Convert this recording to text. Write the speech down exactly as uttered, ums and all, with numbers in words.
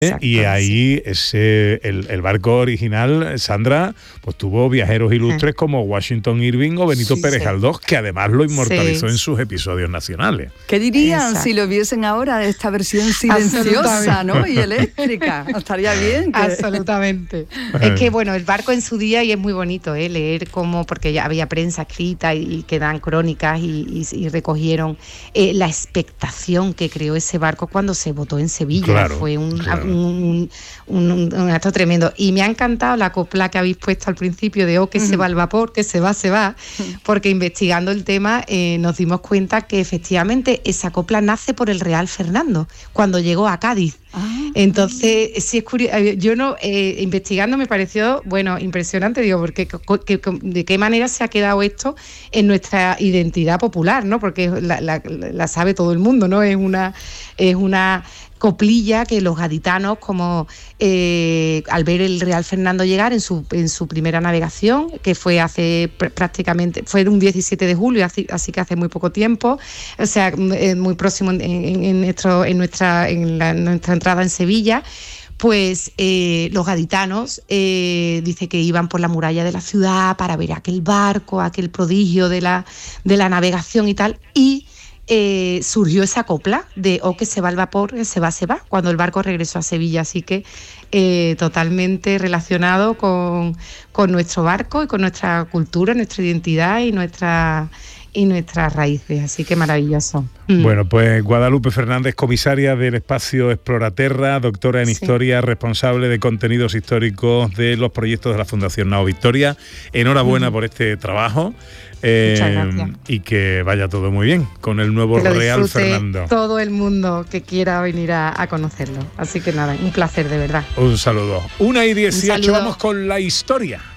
Exacto, y ahí sí. ese el, el barco original, Sandra, pues tuvo viajeros ilustres como Washington Irving o Benito Sí, Pérez sí. Galdós, que además lo inmortalizó Sí. en sus episodios nacionales. ¿Qué dirían Exacto. si lo viesen ahora de esta versión silenciosa, ¿no? Y eléctrica. Estaría bien. Que... Absolutamente. Es que, bueno, el barco en su día, y es muy bonito, ¿eh? Leer cómo, porque ya había prensa escrita y, y que dan crónicas y, y, y recogieron eh, la expectación que creó ese barco cuando se votó en Sevilla. Claro, Fue un, claro. un, un, un, un acto tremendo. Y me ha encantado la copla que habéis puesto al principio de, oh, que uh-huh. se va el vapor, que se va, se va, porque investigando el tema eh, nos dimos cuenta que efectivamente esa copla nace por el Real Fernando, cuando llegó a Cádiz. Ah, Entonces, sí es curioso, yo no, eh, investigando me pareció, bueno, impresionante, digo, porque que, que, de qué manera se ha quedado esto en nuestra identidad popular, ¿no? Porque la, la, la sabe todo el mundo, ¿no? Es una, es una coplilla que los gaditanos, como eh, al ver el Real Fernando llegar en su, en su primera navegación, que fue hace pr- prácticamente, fue un diecisiete de julio, así, así que hace muy poco tiempo, o sea, eh, muy próximo en, en, en, nuestro, en, nuestra, en la, nuestra entrada en Sevilla, pues eh, los gaditanos eh, dice que iban por la muralla de la ciudad para ver aquel barco, aquel prodigio de la, de la navegación y tal, y Eh, surgió esa copla de o oh, que se va el vapor, que se va, se va, cuando el barco regresó a Sevilla, así que eh, totalmente relacionado con, con nuestro barco y con nuestra cultura, nuestra identidad y nuestra y nuestras raíces, así que maravilloso. Mm. Bueno, pues Guadalupe Fernández, comisaria del espacio Exploraterra, doctora en sí. Historia, responsable de contenidos históricos de los proyectos de la Fundación Nao Victoria. Enhorabuena mm. por este trabajo. Eh, Muchas gracias. Y que vaya todo muy bien con el nuevo Real Fernando. Todo el mundo que quiera venir a, a conocerlo. Así que nada, un placer de verdad. Un saludo. Una y dieciocho, vamos con la historia.